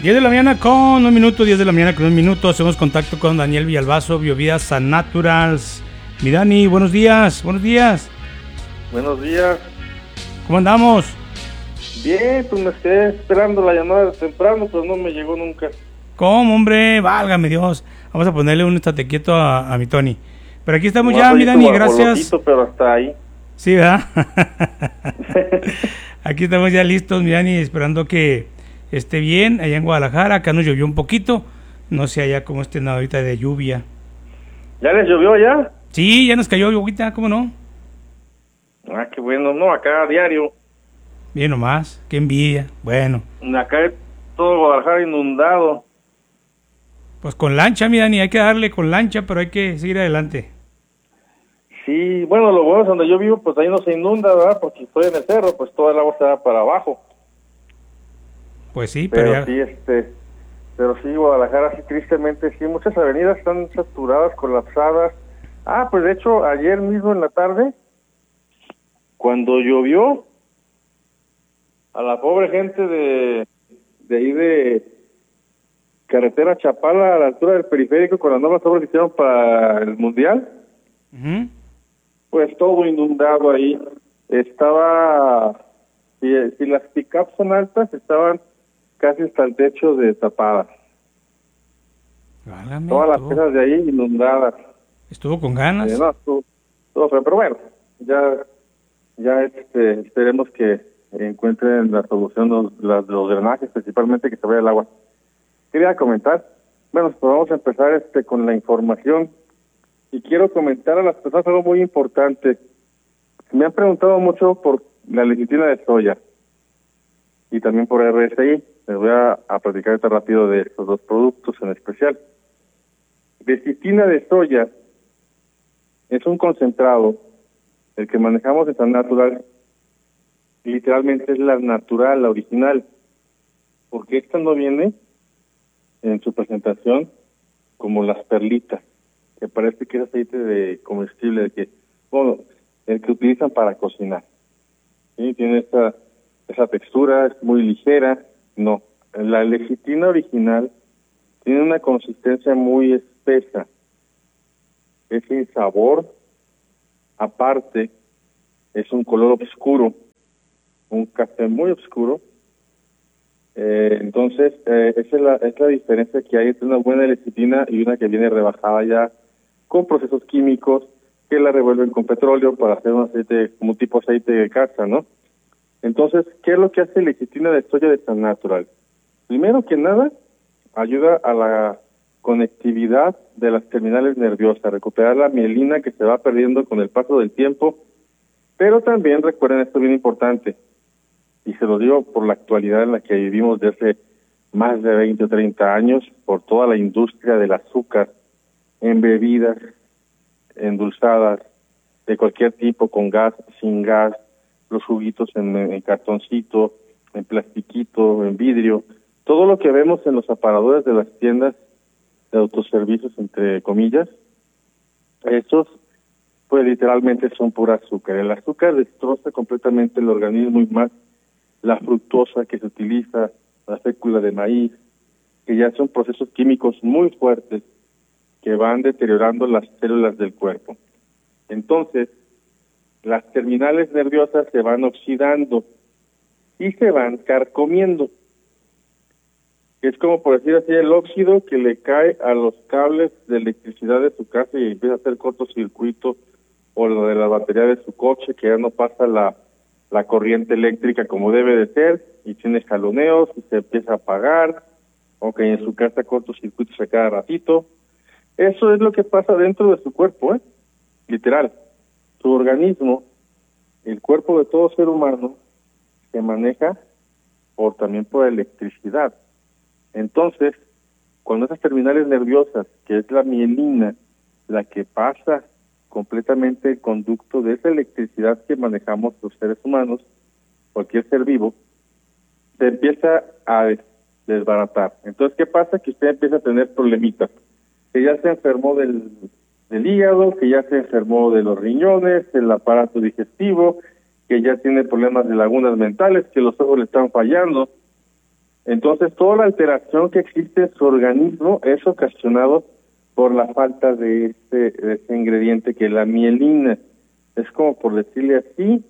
10 de la mañana con un minuto, 10 de la mañana con un minuto. Hacemos contacto con Daniel Villalbazo, Biovida San Naturals. Mi Dani, buenos días, buenos días. Buenos días. ¿Cómo andamos? Bien, pues me quedé esperando la llamada de temprano, pero no me llegó nunca. ¿Cómo, hombre? Válgame Dios. Vamos a ponerle un estate quieto a mi Tony. Pero aquí estamos ya, mi Dani, gracias. Pero hasta ahí. Sí, ¿verdad? Aquí estamos ya listos, mi Dani, esperando que esté bien allá en Guadalajara. Acá nos llovió un poquito, no sé allá cómo estén ahorita de lluvia. ¿Ya les llovió allá? Sí, ya nos cayó agüita, ¿cómo no? Ah, qué bueno, no, acá a diario. Bien nomás, qué envidia. Bueno, Acá es todo Guadalajara inundado. pues con lancha, mi Dani, hay que darle con lancha, pero hay que seguir adelante. Sí, bueno, lo bueno es donde yo vivo, pues ahí no se inunda, ¿verdad? Porque estoy en el cerro, pues todo el agua se va para abajo. Pues sí, Pero ya... sí, pero sí, Guadalajara, sí, tristemente, sí, muchas avenidas están saturadas, colapsadas. Ah, pues de hecho, ayer mismo en la tarde, cuando llovió, a la pobre gente de ahí de carretera Chapala, a la altura del periférico, con las nuevas obras que hicieron para el Mundial, pues todo inundado ahí. Estaba, si las pickups son altas, estaban casi hasta el techo de tapadas. Válgame, todas las casas de ahí inundadas. Estuvo con ganas. No, estuvo feo, pero bueno, ya esperemos que encuentren la solución los drenajes, principalmente que se vaya el agua. Quería comentar, bueno, pues vamos a empezar con la información y quiero comentar a las personas algo muy importante. Me han preguntado mucho por la lecitina de soya y también por RSI. Les voy a platicar rápido de estos dos productos en especial. Lecitina de soya es un concentrado, el que manejamos en San Natural, literalmente es la natural, la original, porque esta no viene en su presentación como las perlitas, que parece que es aceite de comestible, el que utilizan para cocinar. ¿Sí? Tiene esa textura, es muy ligera. No, la lecitina original tiene una consistencia muy espesa, es sin sabor, aparte es un color oscuro, un café muy oscuro. Entonces, esa es la diferencia que hay entre una buena lecitina y una que viene rebajada ya con procesos químicos que la revuelven con petróleo para hacer un aceite, como un tipo aceite de caza, ¿no? Entonces, ¿qué es lo que hace lecitina de soya de San Natural? Primero que nada, ayuda a la conectividad de las terminales nerviosas, recuperar la mielina que se va perdiendo con el paso del tiempo, pero también recuerden esto bien importante, y se lo digo por la actualidad en la que vivimos desde más de 20 o 30 años, por toda la industria del azúcar en bebidas endulzadas de cualquier tipo, con gas, sin gas, los juguitos en cartoncito, en plastiquito, en vidrio, todo lo que vemos en los aparadores de las tiendas de autoservicios, entre comillas, esos pues literalmente son pura azúcar. El azúcar destroza completamente el organismo y más la fructosa que se utiliza, la fécula de maíz, que ya son procesos químicos muy fuertes que van deteriorando las células del cuerpo. Entonces, las terminales nerviosas se van oxidando y se van carcomiendo. Es como, por decir así, el óxido que le cae a los cables de electricidad de su casa y empieza a hacer cortocircuito, o lo de la batería de su coche, que ya no pasa la corriente eléctrica como debe de ser, y tiene jaloneos y se empieza a apagar, o que en su casa cortocircuitos a cada ratito. Eso es lo que pasa dentro de su cuerpo, literal. Su organismo, el cuerpo de todo ser humano, se maneja también por electricidad. Entonces, cuando esas terminales nerviosas, que es la mielina, la que pasa completamente el conducto de esa electricidad que manejamos los seres humanos, cualquier ser vivo, se empieza a desbaratar. Entonces, ¿qué pasa? Que usted empieza a tener problemitas. Que ya se enfermó del hígado, que ya se enfermó de los riñones, el aparato digestivo, que ya tiene problemas de lagunas mentales, que los ojos le están fallando. Entonces, toda la alteración que existe en su organismo es ocasionado por la falta de ese ingrediente que es la mielina. Es como por decirle así,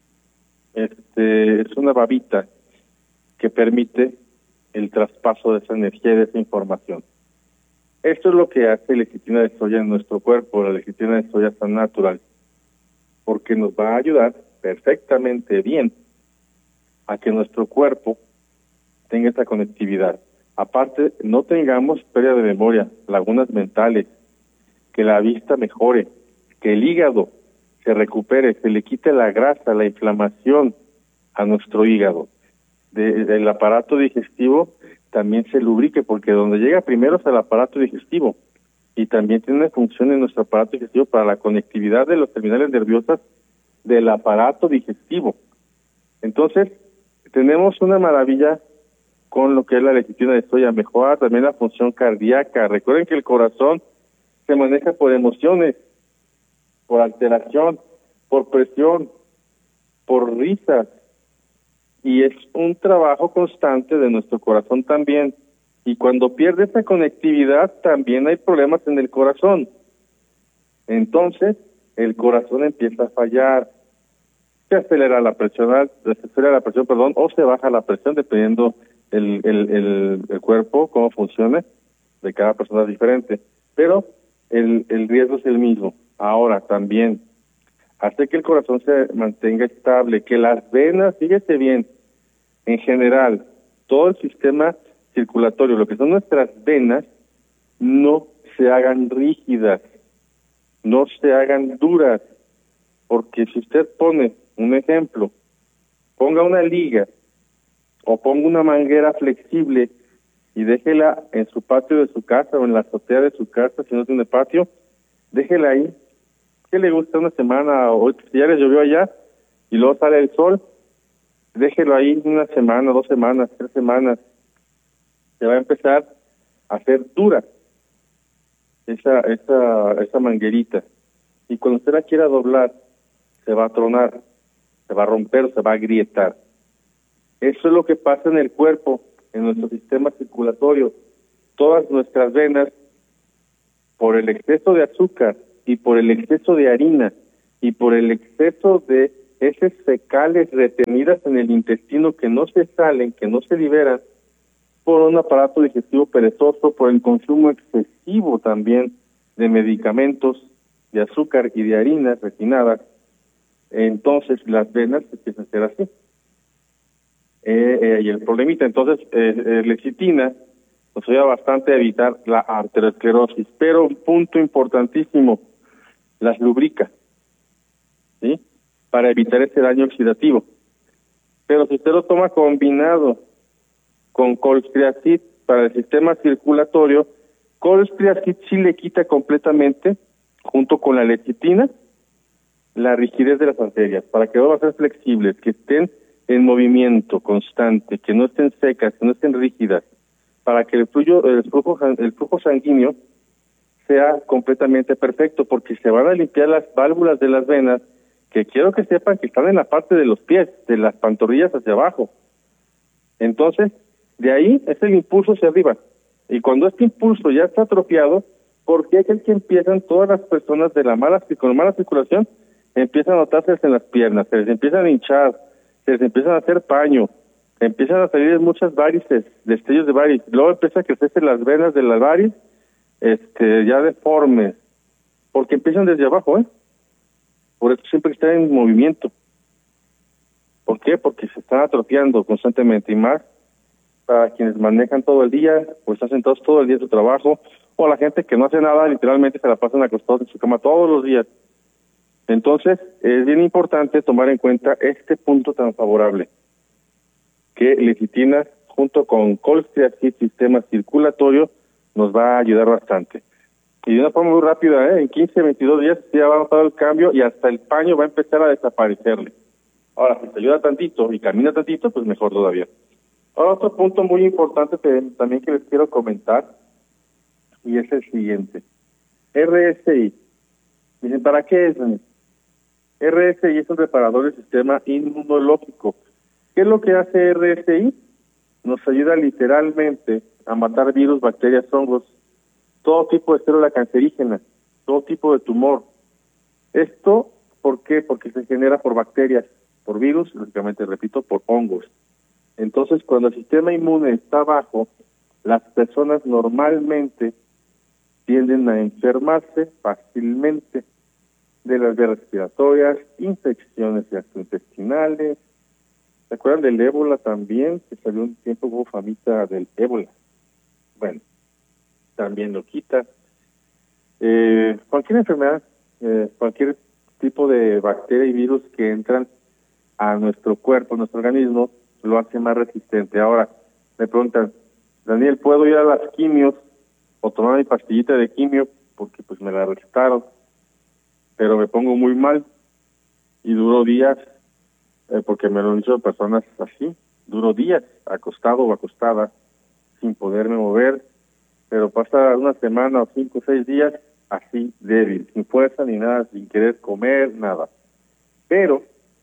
es una babita que permite el traspaso de esa energía y de esa información. Esto es lo que hace lecitina de soya en nuestro cuerpo, la lecitina de soya tan natural, porque nos va a ayudar perfectamente bien a que nuestro cuerpo tenga esa conectividad. Aparte, no tengamos pérdida de memoria, lagunas mentales, que la vista mejore, que el hígado se recupere, se le quite la grasa, la inflamación a nuestro hígado. Del aparato digestivo también se lubrique, porque donde llega primero es el aparato digestivo, y también tiene una función en nuestro aparato digestivo para la conectividad de los terminales nerviosas del aparato digestivo. Entonces, tenemos una maravilla con lo que es la lecitina de soya, mejora también la función cardíaca. Recuerden que el corazón se maneja por emociones, por alteración, por presión, por risas, y es un trabajo constante de nuestro corazón también. Y cuando pierde esa conectividad, también hay problemas en el corazón. Entonces, el corazón empieza a fallar. Se acelera la presión, o se baja la presión, dependiendo el cuerpo, cómo funcione, de cada persona es diferente. Pero el riesgo es el mismo. Ahora, también, hace que el corazón se mantenga estable, que las venas, fíjese bien, en general, todo el sistema circulatorio, lo que son nuestras venas, no se hagan rígidas, no se hagan duras, porque si usted pone un ejemplo, ponga una liga o ponga una manguera flexible y déjela en su patio de su casa o en la azotea de su casa, si no tiene patio, déjela ahí. ¿Qué le gusta? Una semana, o si ya les llovió allá y luego sale el sol, déjelo ahí una semana, 2 semanas, 3 semanas. Se va a empezar a hacer dura esa manguerita. Y cuando usted la quiera doblar, se va a tronar, se va a romper, se va a agrietar. Eso es lo que pasa en el cuerpo, en nuestro sistema circulatorio. Todas nuestras venas, por el exceso de azúcar y por el exceso de harina y por el exceso de heces fecales retenidas en el intestino que no se salen, que no se liberan, por un aparato digestivo perezoso, por el consumo excesivo también de medicamentos, de azúcar y de harinas refinadas, entonces las venas empiezan a ser así. Y el problemita, entonces, lecitina nos ayuda bastante a evitar la arteriosclerosis, pero un punto importantísimo, las lubrica, ¿sí?, para evitar ese daño oxidativo. Pero si usted lo toma combinado con colchicine para el sistema circulatorio, colchicine sí le quita completamente, junto con la lecitina, la rigidez de las arterias, para que vuelvan a ser flexibles, que estén en movimiento constante, que no estén secas, que no estén rígidas, para que el flujo sanguíneo sea completamente perfecto, porque se van a limpiar las válvulas de las venas, que quiero que sepan que están en la parte de los pies, de las pantorrillas hacia abajo. Entonces, de ahí es el impulso hacia arriba. Y cuando este impulso ya está atrofiado, porque es el que empiezan todas las personas con mala circulación, empiezan a notarse en las piernas, se les empiezan a hinchar, se les empiezan a hacer paño, empiezan a salir muchas varices, destellos de varices, luego empieza a crecerse las venas de las varices, ya deformes, porque empiezan desde abajo, por eso siempre está en movimiento. ¿Por qué? Porque se están atrofiando constantemente, y más para quienes manejan todo el día, pues están sentados todo el día en su trabajo, o la gente que no hace nada, literalmente se la pasan acostados en su cama todos los días. Entonces, es bien importante tomar en cuenta este punto tan favorable, que lecitina junto con colchicine, sistema circulatorio, nos va a ayudar bastante. Y de una forma muy rápida, en 15, 22 días ya va a notar el cambio y hasta el paño va a empezar a desaparecerle. Ahora, si te ayuda tantito y camina tantito, pues mejor todavía. Ahora, otro punto muy importante también que les quiero comentar, y es el siguiente. RSI. Dicen, ¿para qué es? RSI es un reparador del sistema inmunológico. ¿Qué es lo que hace RSI? nos ayuda literalmente a matar virus, bacterias, hongos, todo tipo de célula cancerígena, todo tipo de tumor. ¿Esto por qué? Porque se genera por bacterias, por virus, lógicamente, repito, por hongos. Entonces, cuando el sistema inmune está bajo, las personas normalmente tienden a enfermarse fácilmente de las vías respiratorias, infecciones gastrointestinales. ¿Se acuerdan del ébola también? Que salió un tiempo, hubo famita del ébola. Bueno, también lo quita. Cualquier enfermedad, cualquier tipo de bacteria y virus que entran a nuestro cuerpo, a nuestro organismo, lo hace más resistente. Ahora, me preguntan, Daniel, ¿puedo ir a las quimios o tomar mi pastillita de quimio? Porque pues me la recetaron, pero me pongo muy mal y duro días, porque me lo han dicho personas así, duro días acostado o acostada sin poderme mover, pero pasa una semana o 5 o 6 días así débil, sin fuerza ni nada, sin querer comer, nada. Pero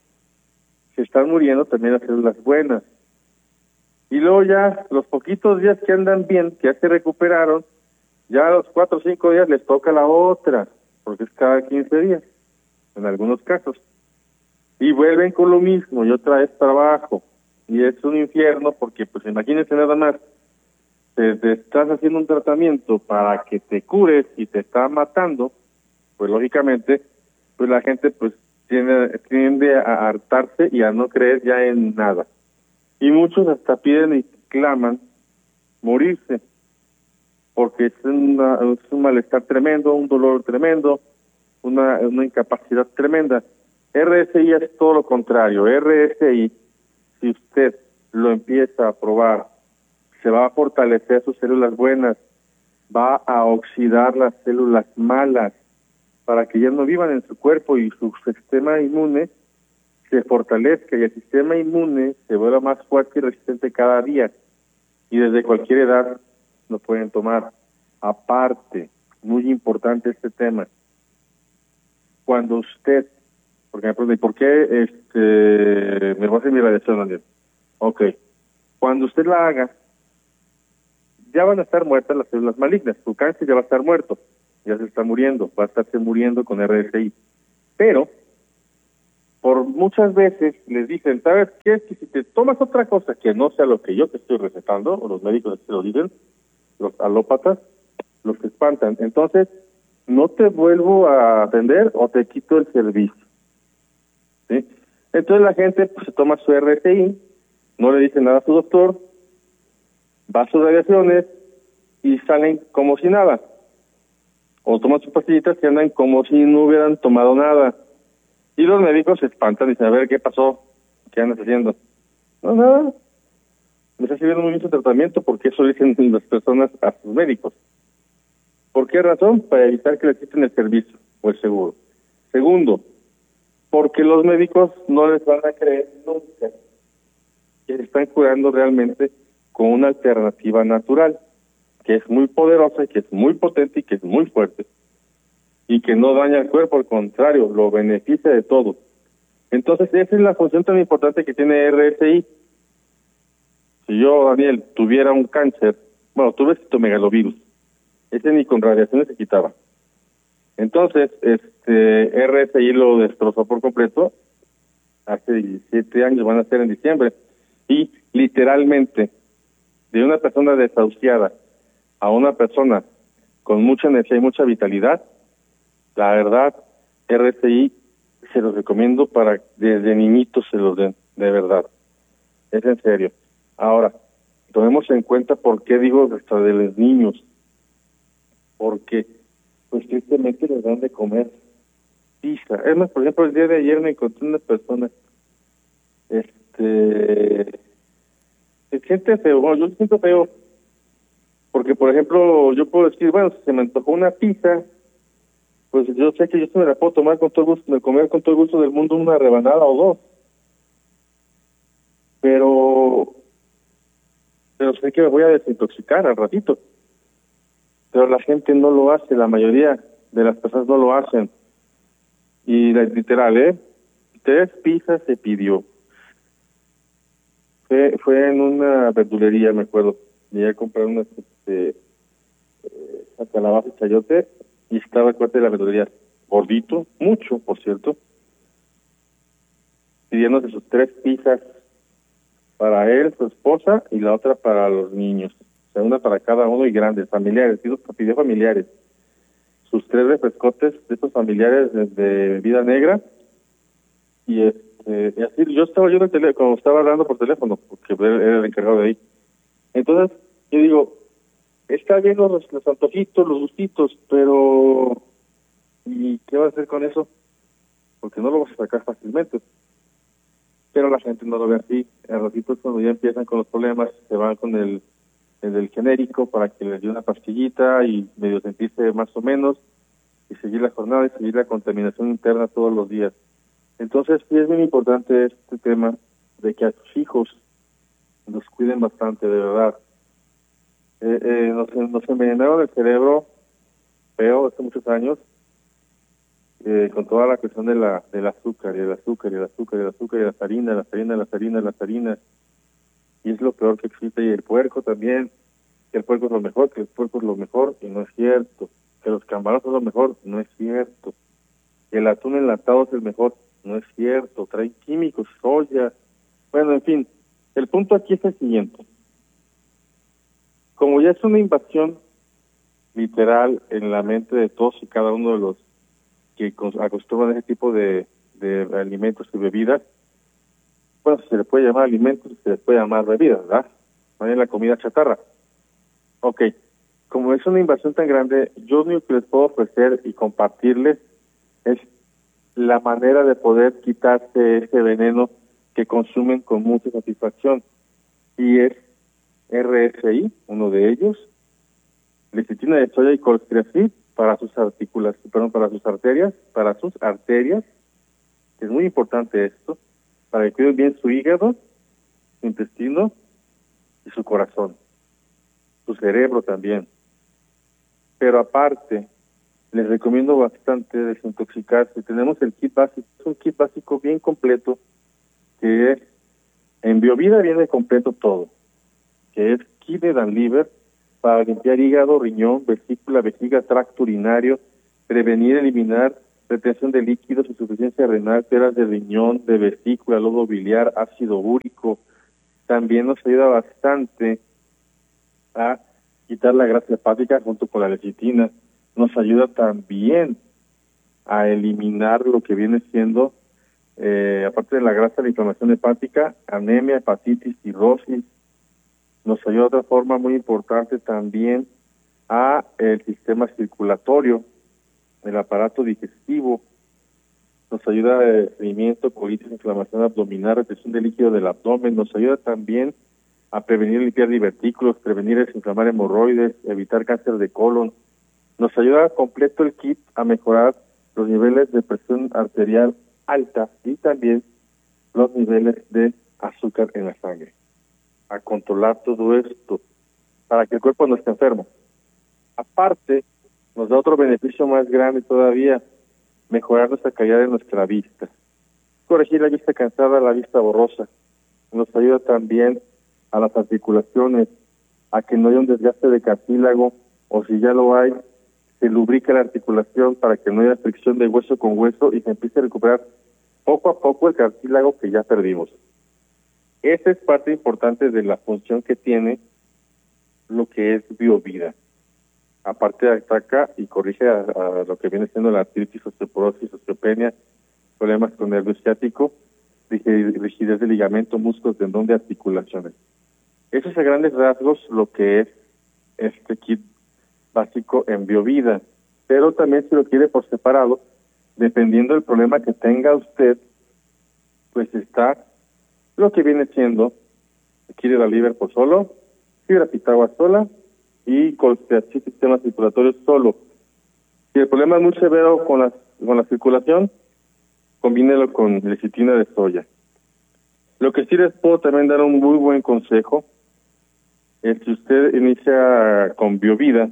se están muriendo también las células buenas. Y luego ya los poquitos días que andan bien, que ya se recuperaron, ya a los 4 o 5 días les toca la otra, porque es cada 15 días, en algunos casos. Y vuelven con lo mismo, y otra vez trabajo. Y es un infierno porque, pues imagínense nada más, te estás haciendo un tratamiento para que te cures y te está matando, pues lógicamente, pues la gente pues tiende a hartarse y a no creer ya en nada. Y muchos hasta piden y claman morirse, porque es un malestar tremendo, un dolor tremendo, una incapacidad tremenda. RSI es todo lo contrario. RSI, si usted lo empieza a probar, se va a fortalecer sus células buenas, va a oxidar las células malas para que ya no vivan en su cuerpo y su sistema inmune se fortalezca y el sistema inmune se vuelva más fuerte y resistente cada día. Y desde cualquier edad lo pueden tomar. Aparte, muy importante este tema, cuando usted, por ejemplo, ¿por qué me voy a hacer mi radiación, Daniel? Ok, cuando usted la haga, ya van a estar muertas las células malignas, su cáncer ya va a estar muerto, ya se está muriendo, va a estarse muriendo con RSI. Pero, por muchas veces les dicen, ¿sabes qué? Es que si te tomas otra cosa que no sea lo que yo te estoy recetando, o los médicos te lo dicen, los alópatas, los que espantan, entonces no te vuelvo a atender o te quito el servicio. ¿Sí? Entonces la gente pues, se toma su RSI, no le dice nada a su doctor, va a sus radiaciones y salen como si nada. O toman sus pastillitas y andan como si no hubieran tomado nada. Y los médicos se espantan y dicen, a ver, ¿qué pasó? ¿Qué andas haciendo? No, nada. Me está sirviendo muy bien su tratamiento, porque eso dicen las personas a sus médicos. ¿Por qué razón? Para evitar que les quiten el servicio o el seguro. Segundo, porque los médicos no les van a creer nunca que se están curando realmente con una alternativa natural, que es muy poderosa, que es muy potente y que es muy fuerte, y que no daña al cuerpo, al contrario, lo beneficia de todo. Entonces, esa es la función tan importante que tiene RSI. Si yo, Daniel, tuviera un cáncer, bueno, tuve citomegalovirus, ese ni con radiaciones se quitaba. Entonces, RSI lo destrozó por completo, hace 17 años, van a ser en diciembre, y literalmente, de una persona desahuciada a una persona con mucha energía y mucha vitalidad, la verdad, RSI se los recomiendo para desde niñitos se los den, de verdad. Es en serio. Ahora, tomemos en cuenta por qué digo hasta de los niños. Porque, pues tristemente les dan de comer pizza. Es más, por ejemplo, el día de ayer me encontré una persona, se siente feo, bueno, yo me siento feo, porque, por ejemplo, yo puedo decir, bueno, si se me antojó una pizza, pues yo sé que yo se me la puedo tomar con todo el gusto, de comer con todo el gusto del mundo una rebanada o dos. Pero sé que me voy a desintoxicar al ratito. Pero la gente no lo hace, la mayoría de las personas no lo hacen. Y literal, 3 pizzas se pidió. Fue en una verdulería, me acuerdo. Llegué a comprar unas calabaza y chayote y estaba el cuate de la verdulería, gordito, mucho, por cierto, pidiéndose sus 3 pizzas para él, su esposa y la otra para los niños. O sea, una para cada uno y grandes, familiares, pidió familiares. Sus 3 refrescotes de estos familiares de bebida negra y así yo estaba en el teléfono, cuando estaba hablando por teléfono, porque él era el encargado de ahí. Entonces, yo digo, está bien los antojitos, los gustitos, pero ¿y qué va a hacer con eso? Porque no lo vas a sacar fácilmente. Pero la gente no lo ve así. Al ratito es cuando ya empiezan con los problemas, se van con el genérico para que les dé una pastillita y medio sentirse más o menos y seguir la jornada y seguir la contaminación interna todos los días. Entonces sí es muy importante este tema de que a sus hijos los cuiden bastante, de verdad. Nos envenenaron el cerebro feo hace muchos años con toda la cuestión del azúcar y el azúcar y el azúcar y el azúcar y las harinas. Y es lo peor que existe. Y el puerco también, que el puerco es lo mejor, que el puerco es lo mejor, y no es cierto. Que los camarones son lo mejor, no es cierto. Que el atún enlatado es el mejor, no es cierto. Traen químicos, soya. Bueno, en fin, el punto aquí es el siguiente. Como ya es una invasión literal en la mente de todos y cada uno de los que acostumbran ese tipo de alimentos y bebidas, bueno, se le puede llamar alimentos, se les puede llamar bebidas, ¿verdad? También la comida chatarra. Ok, como es una invasión tan grande, yo lo único que les puedo ofrecer y compartirles es la manera de poder quitarse ese veneno que consumen con mucha satisfacción. Y es RSI, uno de ellos, lecitina de soya y colchicrafit para sus arterias, que es muy importante esto, para que cuiden bien su hígado, su intestino y su corazón, su cerebro también. Pero aparte, les recomiendo bastante desintoxicarse. Tenemos el kit básico, es un kit básico bien completo, que es, en Biovida viene completo todo, que es Kidney and Liver, para limpiar hígado, riñón, vesícula, vejiga, tracto urinario, prevenir, eliminar retención de líquidos, insuficiencia renal, peras de riñón, de vesícula, lodo biliar, ácido úrico. También nos ayuda bastante a quitar la grasa hepática junto con la lecitina. Nos ayuda también a eliminar lo que viene siendo, aparte de la grasa, la inflamación hepática, anemia, hepatitis, cirrosis. Nos ayuda de otra forma muy importante también a el sistema circulatorio, el aparato digestivo. Nos ayuda a estreñimiento, colitis, inflamación abdominal, retención de líquido del abdomen. Nos ayuda también a prevenir y limpiar divertículos, prevenir y desinflamar hemorroides, evitar cáncer de colon. Nos ayuda completo el kit a mejorar los niveles de presión arterial alta y también los niveles de azúcar en la sangre, a controlar todo esto para que el cuerpo no esté enfermo. Aparte, nos da otro beneficio más grande todavía, mejorar nuestra calidad de nuestra vista, corregir la vista cansada, la vista borrosa. Nos ayuda también a las articulaciones, a que no haya un desgaste de cartílago, o si ya lo hay, se lubrica la articulación para que no haya fricción de hueso con hueso y se empiece a recuperar poco a poco el cartílago que ya perdimos. Esa es parte importante de la función que tiene lo que es Biovida. Aparte ataca y corrige a lo que viene siendo la artritis, osteoporosis, osteopenia, problemas con nervio ciático, rigidez de ligamento, músculos, tendón de articulaciones. Eso es a grandes rasgos lo que es este kit básico en Biovida. Pero también si lo quiere por separado, dependiendo del problema que tenga usted, pues está lo que viene siendo Kidney and Liver por solo, fibra pitagua sola y colchicrafit sistema circulatorio solo. Si el problema es muy severo con la circulación, combínelo con lecitina de soya. Lo que sí les puedo también dar un muy buen consejo es que usted inicia con Biovida,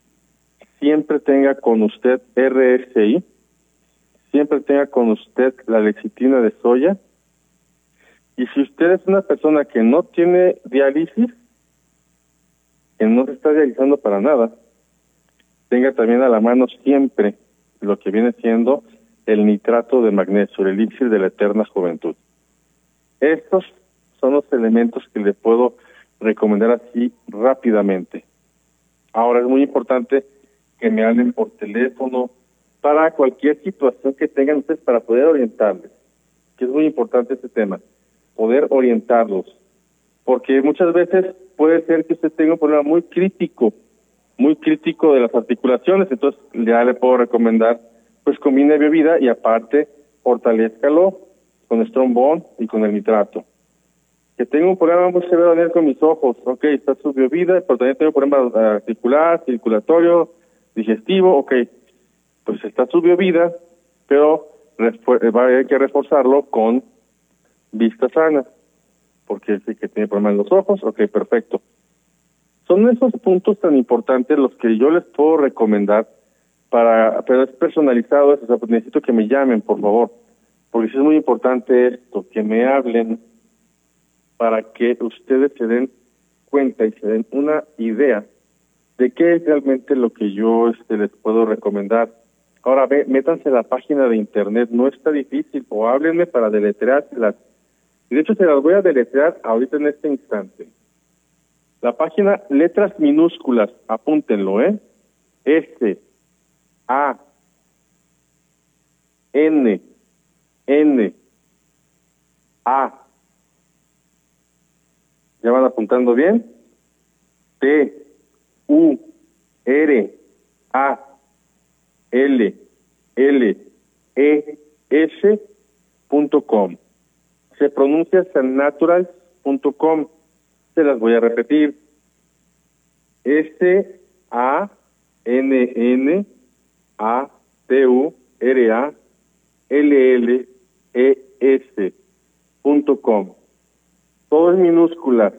siempre tenga con usted RSI, siempre tenga con usted la lecitina de soya Y si usted es una persona que no tiene diálisis, que no se está dializando para nada, tenga también a la mano siempre lo que viene siendo el nitrato de magnesio, el elixir de la eterna juventud. Estos son los elementos que le puedo recomendar así rápidamente. Ahora es muy importante que me hablen por teléfono para cualquier situación que tengan ustedes para poder orientarles, que es muy importante este tema, poder orientarlos, porque muchas veces puede ser que usted tenga un problema muy crítico de las articulaciones, entonces ya le puedo recomendar, pues combine Biovida y aparte fortalézcalo con Strong Bond y con el nitrato. Que tengo un problema muy severo Daniel, con mis ojos, ok, está su Biovida, pero también tengo problemas articular, circulatorio, digestivo, ok, pues está su Biovida, pero va a haber que reforzarlo con Vista Sana, porque sí que tiene problemas en los ojos, ok, perfecto. Son esos puntos tan importantes los que yo les puedo recomendar, pero es personalizado eso, o sea, pues necesito que me llamen, por favor, porque sí es muy importante esto, que me hablen para que ustedes se den cuenta y se den una idea de qué es realmente lo que yo les puedo recomendar. Ahora, métanse a la página de internet, no está difícil, o háblenme para deletreárselas. Y de hecho se las voy a deletrear ahorita en este instante. La página, letras minúsculas, apúntenlo, S, A, N, A. ¿Ya van apuntando bien? T, U, R, A, L, E, S.com. Se pronuncia sannaturals.com. Se las voy a repetir. SANNATURALS.com. Todo en minúsculas.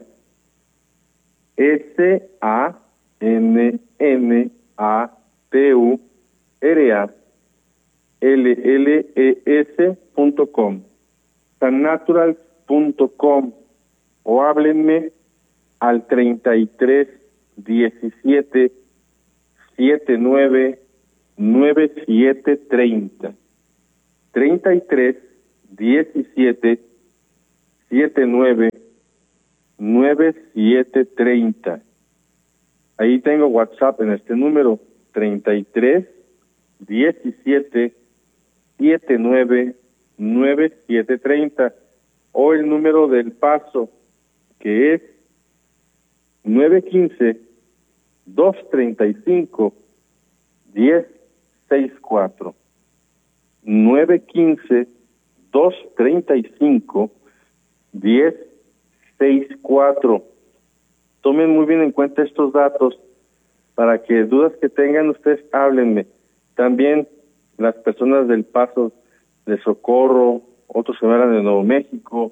SANNATURALS.com. sannaturals.com, o háblenme al 33 17 79 97 30. 33 17 79 97 30. Ahí tengo WhatsApp en este número 33 17 79 9730, o el número del paso, que es 915-235-1064. 915-235-1064. Tomen muy bien en cuenta estos datos para que dudas que tengan ustedes, háblenme. También las personas del Paso de Socorro, otros que me hablan de Nuevo México,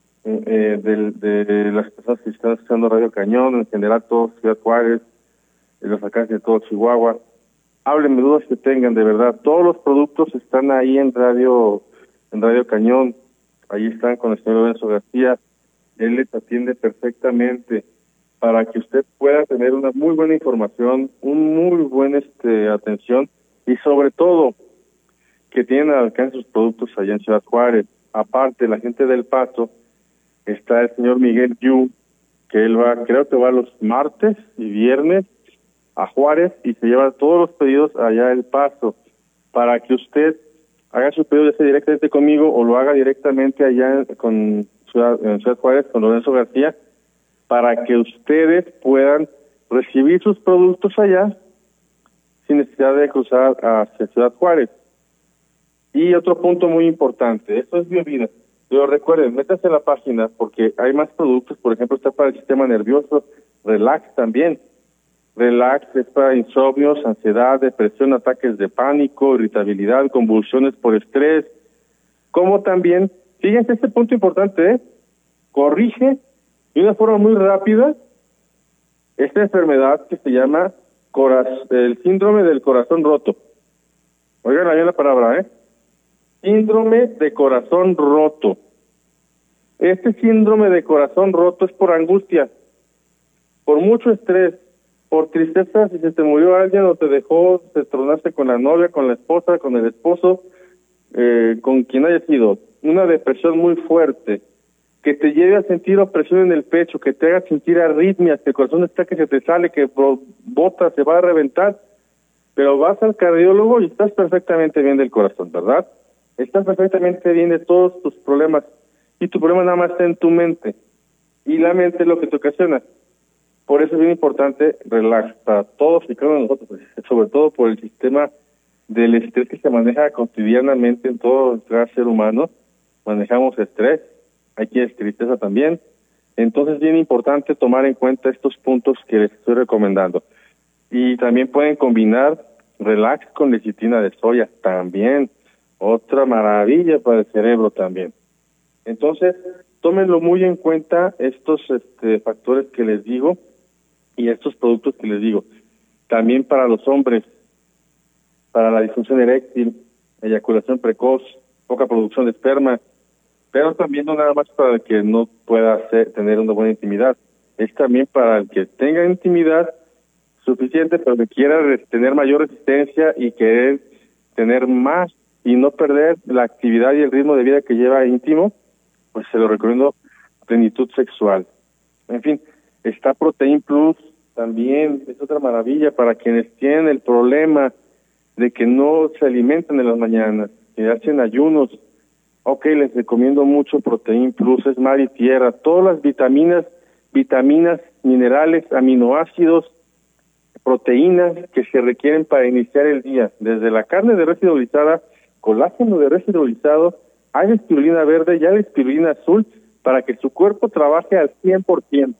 de las personas que están escuchando Radio Cañón, en general todo Ciudad Juárez, los alcances de todo Chihuahua. Háblenme dudas que tengan, de verdad. Todos los productos están ahí en Radio Cañón. Ahí están con el señor Lorenzo García. Él les atiende perfectamente para que usted pueda tener una muy buena información, un muy buen atención, y sobre todo que tienen al alcance sus productos allá en Ciudad Juárez. Aparte, la gente del Paso, está el señor Miguel Yu, que él creo que va los martes y viernes a Juárez y se lleva todos los pedidos allá del Paso, para que usted haga su pedido ya sea directamente conmigo o lo haga directamente allá en Ciudad Juárez con Lorenzo García, para que ustedes puedan recibir sus productos allá sin necesidad de cruzar hacia Ciudad Juárez. Y otro punto muy importante, esto es Biovida. Pero recuerden, métanse a la página porque hay más productos. Por ejemplo, está para el sistema nervioso, Relax también. Relax es para insomnios, ansiedad, depresión, ataques de pánico, irritabilidad, convulsiones por estrés. Como también, fíjense este punto importante, corrige de una forma muy rápida esta enfermedad que se llama el síndrome del corazón roto. Oigan bien la palabra, síndrome de corazón roto. Este síndrome de corazón roto es por angustia, por mucho estrés, por tristeza si se te murió alguien o te dejó, te tronaste con la novia, con la esposa, con el esposo, con quien haya sido. Una depresión muy fuerte, que te lleve a sentir opresión en el pecho, que te haga sentir arritmias, que el corazón está que se te sale, que bota, se va a reventar, pero vas al cardiólogo y estás perfectamente bien del corazón, ¿verdad? Estás perfectamente bien de todos tus problemas, y tu problema nada más está en tu mente, y la mente es lo que te ocasiona. Por eso es bien importante relax para todos y cada uno de nosotros, sobre todo por el sistema del estrés que se maneja cotidianamente en todo cada ser humano. Manejamos estrés, hay quienes tristeza también. Entonces es bien importante tomar en cuenta estos puntos que les estoy recomendando. Y también pueden combinar relax con lecitina de soya, también otra maravilla para el cerebro también. Entonces, tómenlo muy en cuenta estos factores que les digo y estos productos que les digo. También para los hombres, para la disfunción eréctil, eyaculación precoz, poca producción de esperma, pero también no nada más para el que no pueda tener una buena intimidad, es también para el que tenga intimidad suficiente, pero que quiera tener mayor resistencia y querer tener más y no perder la actividad y el ritmo de vida que lleva íntimo, pues se lo recomiendo plenitud sexual. En fin, está Protein Plus, también es otra maravilla para quienes tienen el problema de que no se alimentan en las mañanas, que hacen ayunos. Ok, les recomiendo mucho Protein Plus, es mar y tierra, todas las vitaminas, minerales, aminoácidos, proteínas que se requieren para iniciar el día, desde la carne de res hidrolizada, colágeno de res hidrolizado, hay espirulina verde y hay espirulina azul para que su cuerpo trabaje al 100%.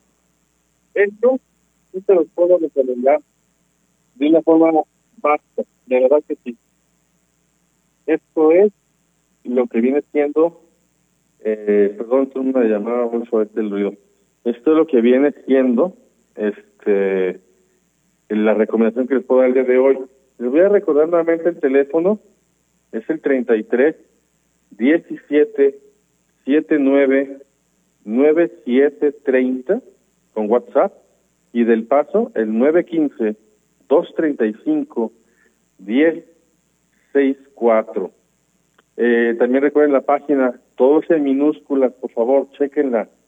Esto sí te lo puedo recomendar de una forma básica, de verdad que sí. Esto es lo que viene siendo, perdón, tengo una llamada muy fuerte el ruido. Esto es lo que viene siendo, la recomendación que les puedo dar el día de hoy. Les voy a recordar nuevamente el teléfono, es el 33 17 79 9730 con WhatsApp, y del paso el 915 235 1064. También recuerden la página, todos en minúsculas, por favor, chequenla,